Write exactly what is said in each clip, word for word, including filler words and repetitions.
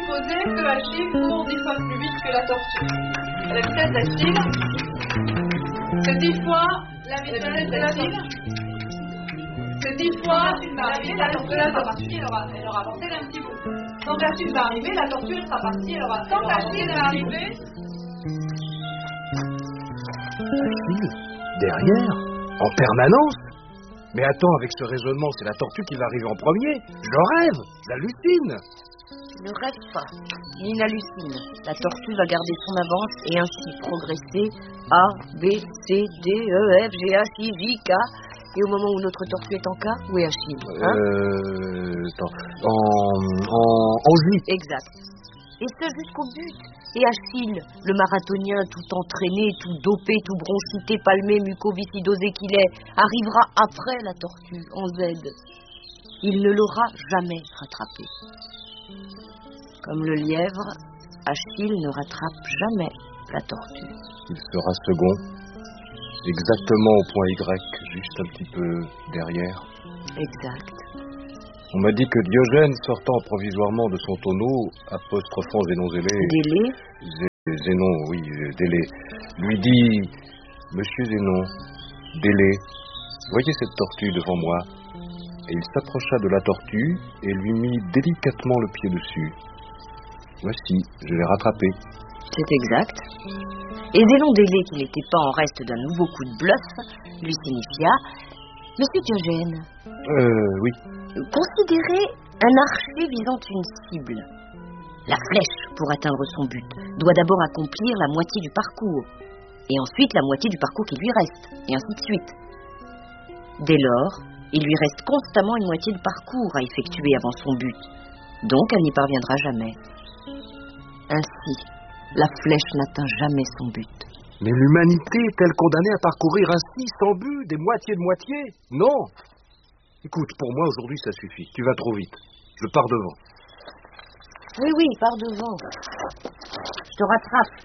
supposer que Achille court dix fois plus vite que la tortue. La vitesse d'Achille, c'est dix fois la vitesse de la tortue. C'est dix fois la vitesse de la tortue. Elle aura, elle aura avancé d'un petit bout. Quand Achille va arriver, la tortue elle sera partie. Elle aura, quand Achille va arriver... Achille, derrière, en permanence. Mais attends, avec ce raisonnement, c'est la tortue qui va arriver en premier. Je rêve, j'hallucine. Tu ne rêves pas, ni n'hallucine. La tortue va garder son avance et ainsi progresser A, B, C, D, E, F, G, H, I, J, K. Et au moment où notre tortue est en K, où est Achille hein Euh... Attends, en... en... en J. Exact. Et ce jusqu'au but. Et Achille, le marathonien tout entraîné, tout dopé, tout bronchité, palmé, mucoviscidosé qu'il est, arrivera après la tortue, en Z. Il ne l'aura jamais rattrapé. Comme le lièvre, Achille ne rattrape jamais la tortue. Il sera second, exactement au point Y, juste un petit peu derrière. Exact. On m'a dit que Diogène, sortant provisoirement de son tonneau, apostrophant Zénon Zélé... Délé Zé, Zénon, oui, Délé, lui dit... Monsieur Zénon, Délé, voyez cette tortue devant moi. Et il s'approcha de la tortue et lui mit délicatement le pied dessus. Voici, je l'ai rattrapé. C'est exact. Et Zénon Délé, qui n'était pas en reste d'un nouveau coup de bluff, lui signifia... Monsieur Diogène... Euh, oui. Considérez un archer visant une cible. La flèche, pour atteindre son but, doit d'abord accomplir la moitié du parcours, et ensuite la moitié du parcours qui lui reste, et ainsi de suite. Dès lors, il lui reste constamment une moitié de parcours à effectuer avant son but, donc elle n'y parviendra jamais. Ainsi, la flèche n'atteint jamais son but. Mais l'humanité est-elle condamnée à parcourir ainsi, sans but, des moitiés de moitié? Non. Écoute, pour moi, aujourd'hui, ça suffit. Tu vas trop vite. Je pars devant. Oui, oui, pars devant. Je te rattrape.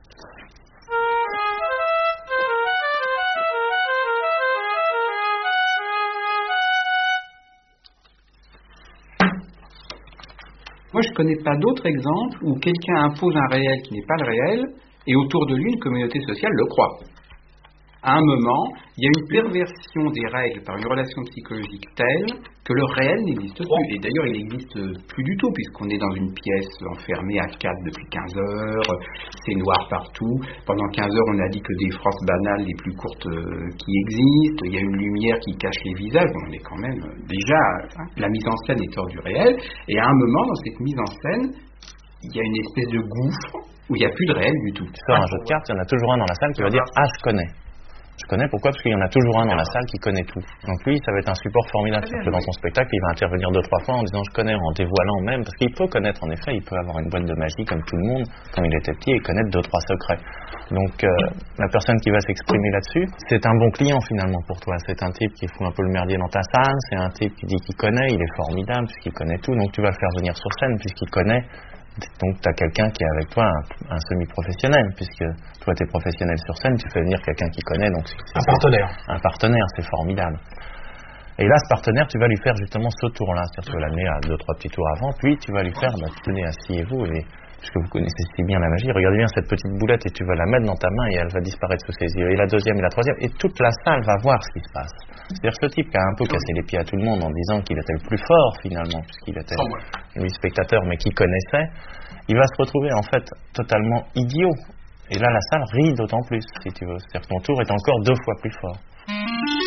Moi, je ne connais pas d'autres exemples où quelqu'un impose un réel qui n'est pas le réel et autour de lui, une communauté sociale le croit. À un moment, il y a une perversion des règles par une relation psychologique telle que le réel n'existe plus. Et d'ailleurs, il n'existe plus du tout, puisqu'on est dans une pièce enfermée à quatre depuis quinze heures, c'est noir partout. Pendant quinze heures, on a dit que des phrases banales les plus courtes euh, qui existent, il y a une lumière qui cache les visages, on est quand même euh, déjà... Hein, la mise en scène est hors du réel, et à un moment, dans cette mise en scène, il y a une espèce de gouffre où il n'y a plus de réel du tout. Tu sors un jeu de cartes, il y en a toujours un dans la salle qui va dire « Ah, je connais ». Je connais, pourquoi? Parce qu'il y en a toujours un dans la salle qui connaît tout. Donc lui, ça va être un support formidable. Parce que dans son spectacle, il va intervenir deux, trois fois en disant je connais, en dévoilant même. Parce qu'il peut connaître, en effet, il peut avoir une boîte de magie comme tout le monde, quand il était petit, et connaître deux, trois secrets. Donc euh, la personne qui va s'exprimer là-dessus, c'est un bon client finalement pour toi. C'est un type qui fout un peu le merdier dans ta salle, c'est un type qui dit qu'il connaît, il est formidable puisqu'il connaît tout. Donc tu vas le faire venir sur scène puisqu'il connaît. Donc tu as quelqu'un qui est avec toi, un, un semi-professionnel, puisque toi tu es professionnel sur scène, tu fais venir quelqu'un qui connaît, donc c'est, c'est, un partenaire. Un partenaire, c'est formidable. Et là, ce partenaire, tu vas lui faire justement ce tour-là, c'est-à-dire tu vas l'amener à deux, trois petits tours avant, puis tu vas lui faire, bah, tenez, asseyez-vous, et puisque vous connaissez si bien la magie, regardez bien cette petite boulette et tu vas la mettre dans ta main et elle va disparaître sous ses yeux. Et la deuxième et la troisième, et toute la salle va voir ce qui se passe. C'est-à-dire ce type qui a un peu cassé les pieds à tout le monde en disant qu'il était le plus fort finalement, puisqu'il était lui spectateur, mais qui connaissait, il va se retrouver en fait totalement idiot. Et là, la salle rit d'autant plus, si tu veux. C'est-à-dire que ton tour est encore deux fois plus fort.